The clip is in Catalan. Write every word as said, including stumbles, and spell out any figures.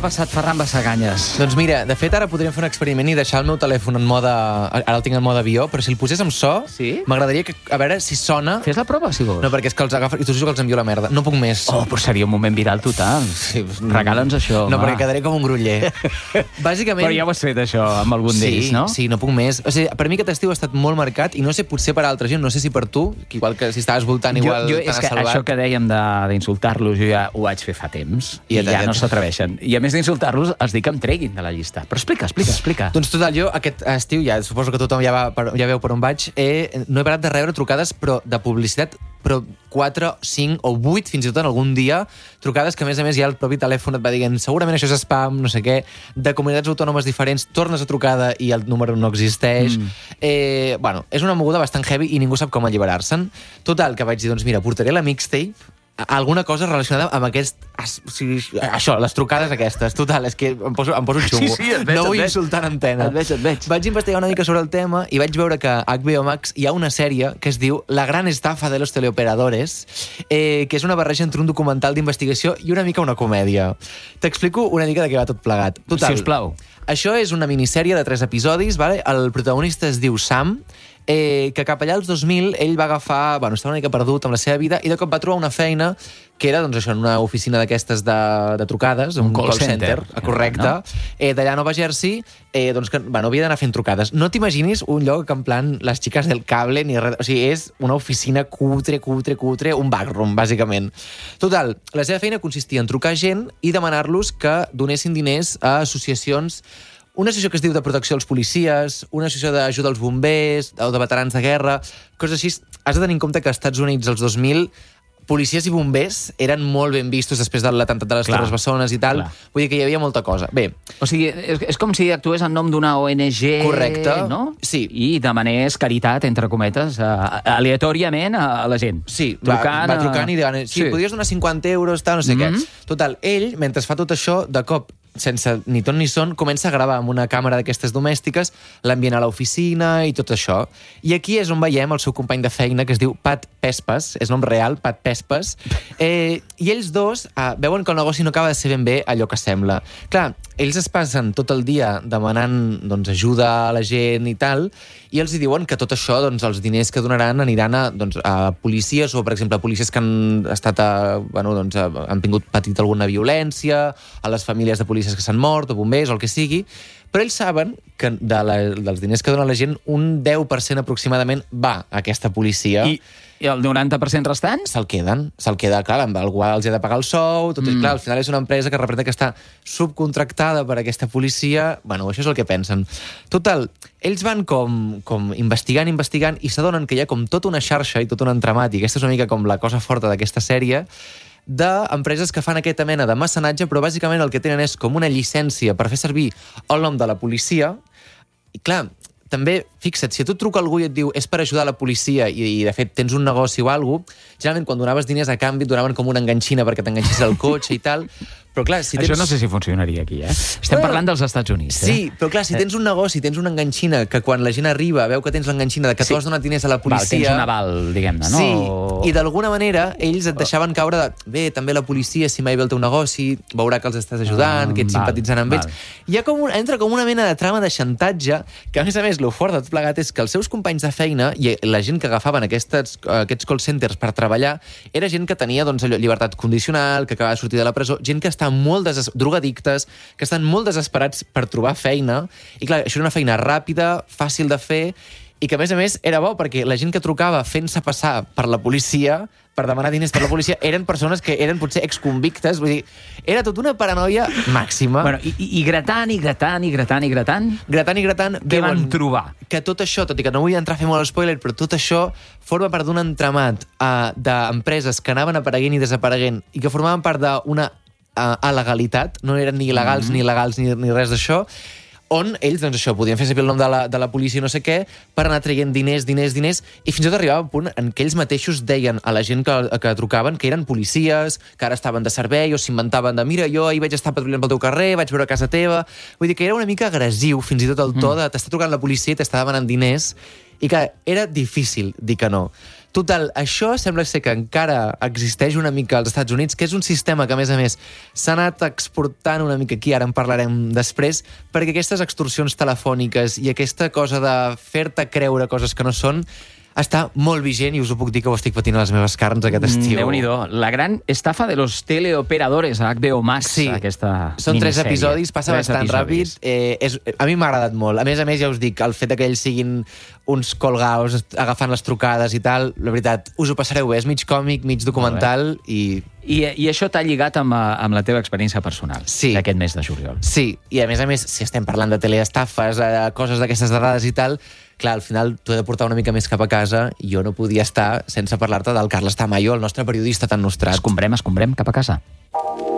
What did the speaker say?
passat Ferran Bassaganyes? Doncs mira, de fet ara podríem fer un experiment i deixar el meu telèfon en mode... Ara el tinc en mode avió, però si el posés amb so, sí? M'agradaria que, a veure si sona... Fes la prova, si vols. No, perquè és que els agafa i t'ho juro que els envio la merda. No puc més. Oh, però seria un moment viral total. Sí, regala'ns això, no, home. perquè quedaré com un gruller. Bàsicament... Però ja ho has fet, això, amb algun sí, d'ells, no? Sí, no puc més. O sigui, per mi aquest estiu ha estat molt marcat i no sé, potser per altra gent, no sé si per tu, que igual que si estaves voltant igual jo, jo, és que salvat. això que dèiem d'insultar-los, jo ja ho vaig fer fa temps i, i ja, ja no s'atreveixen. I a més d'insultar-los, els dic que em treguin de la llista. Però explica, explica, explica. Doncs total, jo aquest estiu, ja suposo que tothom ja, va per, ja veu per on vaig, eh, no he parat de rebre trucades però de publicitat, però quatre, cinc o vuit, fins i tot en algun dia, trucades que a més a més ja el propi telèfon et va dient segurament això és spam, no sé què, de comunitats autònomes diferents, tornes a trucada i el número no existeix. Mm. Eh, bueno, és una moguda bastant heavy i ningú sap com alliberar-se'n. Total, que vaig dir, doncs mira, portaré la mixtape, alguna cosa relacionada amb aquest... O sigui, això, les trucades aquestes. Total, és que em poso, em poso xungo. Sí, sí, et veig, no vull et veig. insultar en antena. Et veig, et veig. Vaig investigar una mica sobre el tema i vaig veure que a H B O Max hi ha una sèrie que es diu La gran estafa de los teleoperadores, eh, que és una barreja entre un documental d'investigació i una mica una comèdia. T'explico una mica de què va tot plegat. Total, Sisplau. Això és una minissèrie de tres episodis, vale? El protagonista es diu Sam, eh, que cap allà als dos mil ell va agafar... Bueno, estava una mica perdut amb la seva vida i de cop va trobar una feina que era, doncs, això, en una oficina d'aquestes de, de trucades, un, un call, call center, center correcte, no? eh, d'allà a Nova Jersey, eh, doncs, que bueno, havia d'anar fent trucades. No t'imaginis un lloc que en plan les xiques del cable ni res... O sigui, és una oficina cutre, cutre, cutre, un backroom, bàsicament. Total, la seva feina consistia en trucar gent i demanar-los que donessin diners a associacions, una associació que es diu de protecció als policies, una associació d'ajuda als bombers, o de veterans de guerra, coses així. Has de tenir en compte que als Estats Units, als dos mil, policies i bombers eren molt ben vistos després de l'atemptat de les Torres Bessones i tal. Clar. Vull dir que hi havia molta cosa. Bé. O sigui, és, és com si actués en nom d'una O N G... Correcte. No? Sí. I demanés caritat, entre cometes, a, aleatòriament a, a la gent. Sí, trucant, va, va trucant i dient, sí, sí, podries donar cinquanta euros, tal, no sé mm-hmm. què. Total, ell, mentre fa tot això, de cop, sense ni ton ni son, comença a gravar amb una càmera d'aquestes domèstiques, l'envien a l'oficina i tot això. I aquí és on veiem el seu company de feina, que es diu Pat Pespes, és nom real, Pat Pespes, eh, i ells dos eh, veuen que el negoci no acaba de ser ben bé allò que sembla. Clar, ells es passen tot el dia demanant, doncs, ajuda a la gent i tal, i els diuen que tot això, doncs, els diners que donaran aniran a, doncs, a policies o, per exemple, a policies que han estat a, bueno, doncs, a, han tingut patit alguna violència, a les famílies de policies que s'han mort, o bombers, o el que sigui, però ells saben que de la, dels diners que dona la gent, un deu per cent aproximadament va a aquesta policia. I, i el noranta per cent restant? Se'l queden. Se'l queda, clar, amb algú els ha de pagar el sou, tot mm. és clar, al final és una empresa que representa que està subcontractada per aquesta policia. Bueno, això és el que pensen. Total, ells van com, com investigant, investigant, i s'adonen que hi ha com tota una xarxa i tot un entramat, i aquesta és una mica com la cosa forta d'aquesta sèrie, d'empreses que fan aquesta mena de mecenatge, però bàsicament el que tenen és com una llicència per fer servir el nom de la policia. I clar, també, fixa't, si a tu et truca algú i et diu és per ajudar la policia i, i de fet tens un negoci o alguna cosa, generalment quan donaves diners a canvi et donaven com una enganxina perquè t'enganxis al cotxe i tal, però clar, si tens... Això no sé si funcionaria aquí, eh? Estem bueno, parlant dels Estats Units, eh? Sí, però clar, si tens un negoci, tens una enganxina que quan la gent arriba veu que tens l'enganxina de que sí. tu has donat diners a la policia... Val, tens un aval, diguem-ne, no? Sí, i d'alguna manera ells et deixaven caure de... Bé, també la policia, si mai ve el teu negoci, veurà que els estàs ajudant, um, que ets val, simpatitzant amb val. ells. Hi ha com un, entra com una mena de trama de xantatge, que a més a més, lo fort de tot plegat és que els seus companys de feina i la gent que agafaven aquests, aquests call centers per treballar era gent que tenia doncs, allò, llibertat condicional, que acabava de sortir de la presó, gent que està molt des... drogadictes, que estan molt desesperats per trobar feina, i clar, això era una feina ràpida, fàcil de fer, i que a més a més era bo, perquè la gent que trucava fent-se passar per la policia, per demanar diners per la policia, eren persones que eren potser exconvictes, vull dir, era tota una paranoia màxima. Bueno, i, i gratant, i gratant, i gratant, i gratant... Gratant i gratant... Què van trobar? Que tot això, tot i que no vull entrar a fer molt spoiler, però tot això forma part d'un entramat uh, d'empreses que anaven apareguent i desapareguent, i que formaven part d'una a, a legalitat, no eren ni il·legals mm-hmm. ni il·legals ni, ni res d'això, on ells, doncs això, podien fer servir el nom de la, de la policia i no sé què, per anar traient diners, diners, diners, i fins i tot arribava a un punt en què ells mateixos deien a la gent que, que trucaven que eren policies, que ara estaven de servei, o s'inventaven de, mira, jo ahir vaig estar patrullant pel teu carrer, vaig veure a casa teva... Vull dir que era una mica agressiu, fins i tot el to de t'està trucant la policia i t'està demanant diners, i que era difícil dir que no. Total, això sembla ser que encara existeix una mica als Estats Units, que és un sistema que, a més a més, s'ha anat exportant una mica aquí, ara en parlarem després, perquè aquestes extorsions telefòniques i aquesta cosa de fer-te creure coses que no són està molt vigent i us ho puc dir que ho estic patint a les meves carns aquest estiu. Déu-n'hi-do. La gran estafa de los teleoperadores a H B O Max, sí. aquesta Són tres minissèrie. episodis, passa tres bastant episodis. ràpid. Eh, és, a mi m'ha agradat molt. A més a més, ja us dic, el fet que ells siguin uns colgaos agafant les trucades i tal, la veritat, us ho passareu bé. És mig còmic, mig documental i... I, I això t'ha lligat amb, amb la teva experiència personal sí. d'aquest mes de juliol. Sí, i a més a més, si estem parlant de teleestafes, eh, coses d'aquestes dades i tal, clar, al final t'ho he de portar una mica més cap a casa i jo no podia estar sense parlar-te del Carles Tamayo, el nostre periodista tan nostrat. Escombrem, escombrem cap a casa.